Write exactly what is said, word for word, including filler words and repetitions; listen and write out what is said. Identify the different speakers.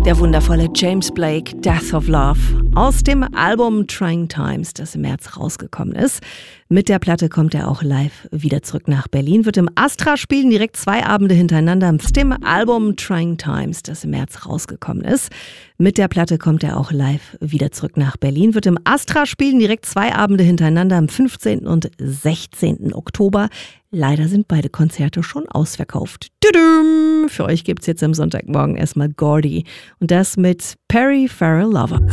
Speaker 1: Der wundervolle James Blake, Death of Love, aus dem Album Trying Times, das im März rausgekommen ist. Mit der Platte kommt er auch live wieder zurück nach Berlin, wird im Astra spielen, direkt zwei Abende hintereinander. Aus dem Album Trying Times, das im März rausgekommen ist. Mit der Platte kommt er auch live wieder zurück nach Berlin, wird im Astra spielen, direkt zwei Abende hintereinander am fünfzehnten und sechzehnten Oktober. Leider sind beide Konzerte schon ausverkauft. Tudum! Für euch gibt's jetzt am Sonntagmorgen erstmal Gordy und das mit Perry Farrell Lover.